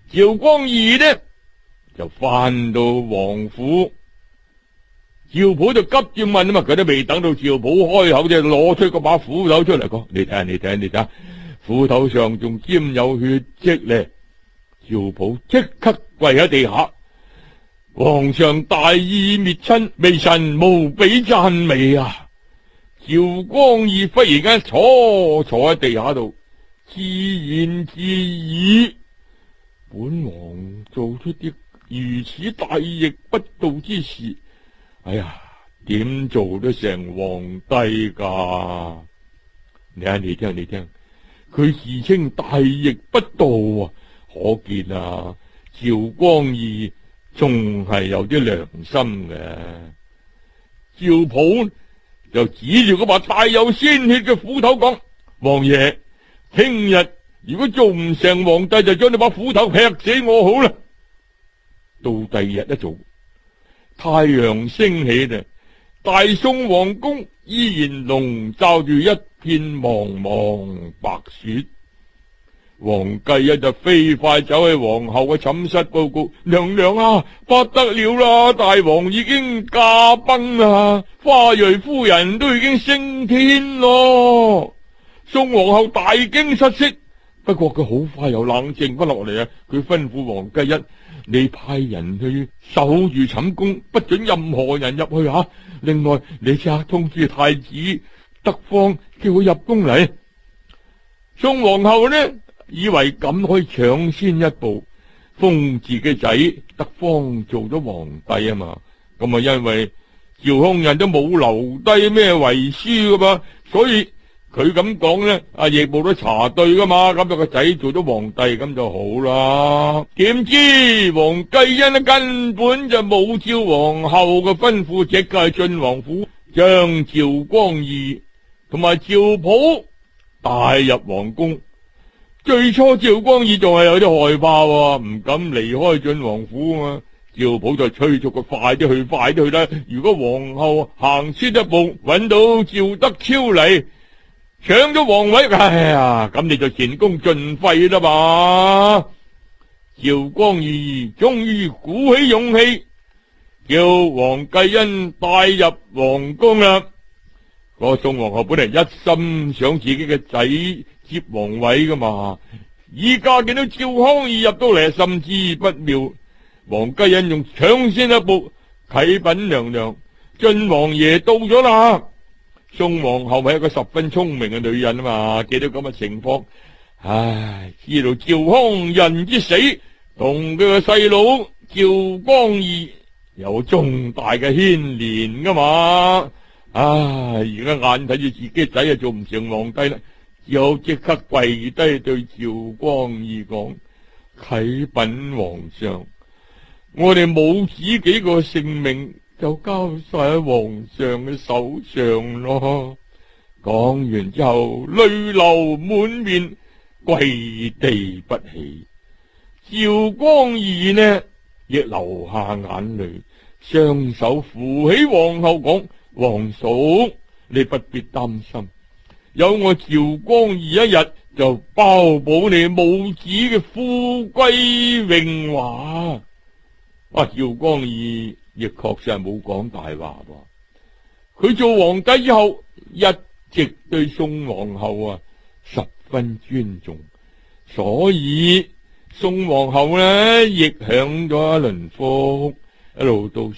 趙光義呢就翻到王府，趙普就急住問啊嘛，佢都未等到趙普開口，就攞出嗰把斧頭出嚟講：你睇下，你睇下，你睇下，斧頭上仲沾有血跡咧！趙普即刻跪喺地下，皇上大義滅親，微臣無比讚美啊！趙光義忽然間坐喺地下度，自言自語：本王做出啲如此大逆不道之事，哎呀，點做得成皇帝噶？你聽，你聽，你聽，佢自稱大逆不道啊！可見啊，趙光義仲係有啲良心嘅。趙普就指住嗰把帶有鮮血嘅斧頭講：王爺，聽日如果做唔成皇帝，就將你把斧頭劈死我好啦。到第二日一早，太陽升起咧，大宋皇宮依然籠罩住一片茫茫白雪。王繼一就飛快走去皇后嘅寢室報告：娘娘啊，不得了啦！大王已經駕崩啦，花蕊夫人都已經升天咯。宋皇后大驚失色，不過佢好快又冷靜翻落嚟啊！佢吩咐王繼一：你派人去守住寢宮，不准任何人入去啊！另外，你即刻通知太子德方，叫佢入宮嚟。宋皇后呢，以為咁可以搶先一步，封自己仔德方做咗皇帝啊嘛。咁啊，因為趙匡胤都冇留低咩遺書噶嘛，所以佢咁講呢，亦冇得查對噶嘛。咁就個仔做咗皇帝咁就好啦。點知王繼恩呢，根本就冇照皇后嘅吩咐，即刻進王府，將趙光義同埋趙普帶入皇宮。最初趙光義仲係有啲害怕，唔敢離開晉王府啊嘛。趙普就催促佢快啲去，快啲去啦！如果皇后行先一步，揾到趙德超嚟搶咗皇位，哎呀，咁你就前功盡廢啦嘛！趙光義終於鼓起勇氣，叫王繼恩帶入皇宮啦。個宋皇后本嚟一心想自己嘅仔接皇位噶嘛，依家見到趙匡胤入到嚟，心知不妙。王繼恩仲搶先一步：啟稟娘娘，晉王爺到咗啦。宋皇后係一個十分聰明嘅女人啊嘛，見到咁嘅情況，唉，知道趙匡胤之死同佢嘅細佬趙光義有重大嘅牽連噶嘛。而家眼睇住自己仔啊做唔成皇帝啦，只好即刻跪低對趙光義講：啟稟皇上，我哋母子幾個性命就交晒喺皇上嘅手上咯。講完之後淚流滿面，跪地不起。趙光義呢亦流下眼淚，雙手扶起皇后講：皇嫂，你不必擔心，有我趙光義一日就包保你母子嘅富貴榮華。趙光義亦確實係冇講大話噃，佢做皇帝之後一直對宋皇后十分尊重，所以宋皇后呢亦享咗一輪福，一路到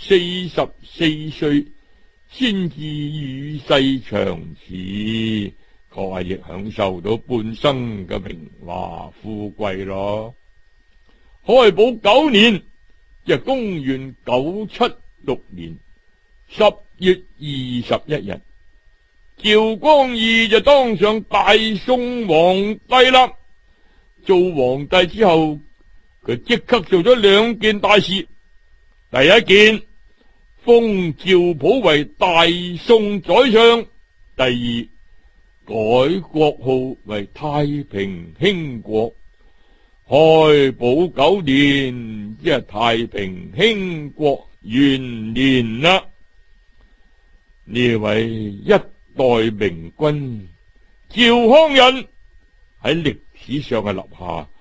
44歲先至與世長辭，確係亦享受到半生嘅榮華富貴咯。開寶9年，即係公元976年10月21日，趙光義就當上大宋皇帝啦。做皇帝之後，佢即刻做咗2件大事。第一件，封趙普為大宋宰相；第二，改國號為太平興國。開寶9年，即係太平興國元年啦。呢位一代明君趙匡胤喺歷史上係立下